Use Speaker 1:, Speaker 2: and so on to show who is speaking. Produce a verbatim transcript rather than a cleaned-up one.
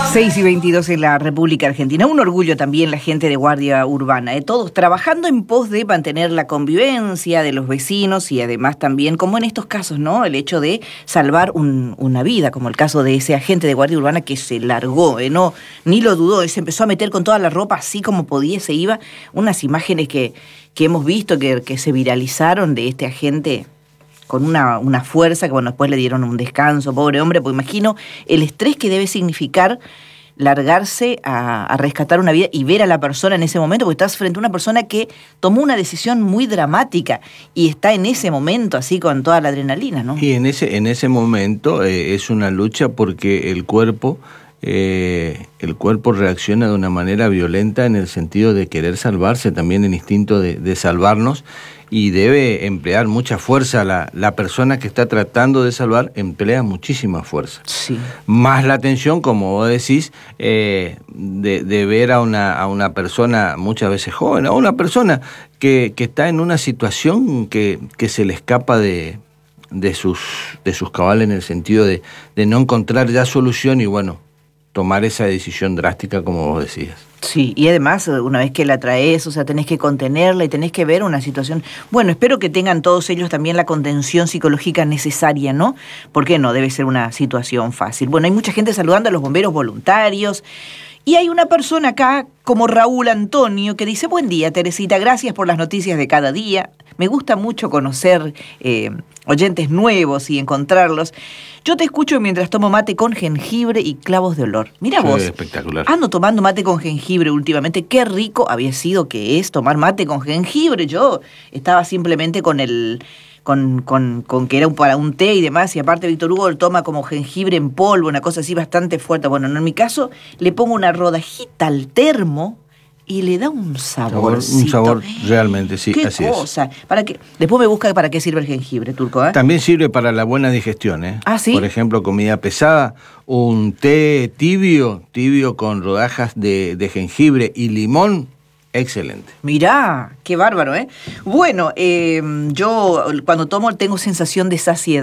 Speaker 1: seis y veintidós en la República Argentina. Un orgullo también la gente de Guardia Urbana, ¿eh? Todos trabajando en pos de mantener la convivencia de los vecinos y además también, como en estos casos, ¿no? El hecho de salvar un, una vida, como el caso de ese agente de Guardia Urbana que se largó, ¿eh? No, ni lo dudó, se empezó a meter con toda la ropa así como podía, se iba. Unas imágenes que, que hemos visto que, que se viralizaron de este agente con una, una fuerza que, bueno, después le dieron un descanso, pobre hombre, pues imagino el estrés que debe significar largarse a, a rescatar una vida y ver a la persona en ese momento, porque estás frente a una persona que tomó una decisión muy dramática y está en ese momento así con toda la adrenalina, ¿no?
Speaker 2: Y en ese, en ese momento eh, es una lucha porque el cuerpo... Eh, el cuerpo reacciona de una manera violenta en el sentido de querer salvarse, también el instinto de, de salvarnos, y debe emplear mucha fuerza. La, la persona que está tratando de salvar emplea muchísima fuerza.
Speaker 1: Sí.
Speaker 2: Más la tensión, como vos decís, eh, de, de ver a una, a una persona muchas veces joven, a una persona que, que está en una situación que, que se le escapa de, de, sus, de sus cabales, en el sentido de, de no encontrar ya solución y bueno, tomar esa decisión drástica como vos decías.
Speaker 1: Sí, y además, una vez que la traes, o sea, tenés que contenerla y tenés que ver una situación... Bueno, espero que tengan todos ellos también la contención psicológica necesaria, ¿no? Porque no debe ser una situación fácil. Bueno, hay mucha gente saludando a los bomberos voluntarios. Y hay una persona acá, como Raúl Antonio, que dice: buen día, Teresita, gracias por las noticias de cada día. Me gusta mucho conocer eh, oyentes nuevos y encontrarlos. Yo te escucho mientras tomo mate con jengibre y clavos de olor. Mira vos,
Speaker 2: espectacular.
Speaker 1: Ando tomando mate con jengibre últimamente. Qué rico había sido que es tomar mate con jengibre. Yo estaba simplemente con el... Con, con, con que era un, para un té y demás, y aparte Víctor Hugo lo toma como jengibre en polvo, una cosa así bastante fuerte. Bueno, en mi caso le pongo una rodajita al termo y le da un saborcito.
Speaker 2: Un sabor realmente, sí,
Speaker 1: ¿Qué
Speaker 2: así
Speaker 1: cosa?
Speaker 2: es.
Speaker 1: ¿Para qué? Después me busca para qué sirve el jengibre, Turco, ¿eh?
Speaker 2: También sirve para la buena digestión, ¿eh?
Speaker 1: ¿Ah, sí?
Speaker 2: Por ejemplo, comida pesada, un té tibio, tibio con rodajas de, de jengibre y limón. Excelente.
Speaker 1: Mirá, qué bárbaro, ¿eh? Bueno, eh, yo cuando tomo tengo sensación de saciedad.